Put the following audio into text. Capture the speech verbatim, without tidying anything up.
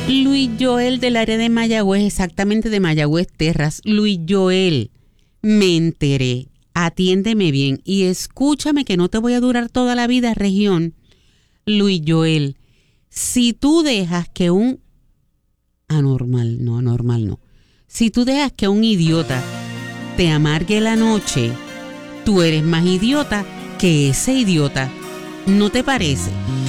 Luis Joel del área de Mayagüez, exactamente de Mayagüez Terras. Luis Joel, me enteré. Atiéndeme bien y escúchame que no te voy a durar toda la vida, región. Luis Joel, si tú dejas que un anormal, no, anormal no. Si tú dejas que un idiota te amargue la noche, tú eres más idiota que ese idiota. ¿No te parece?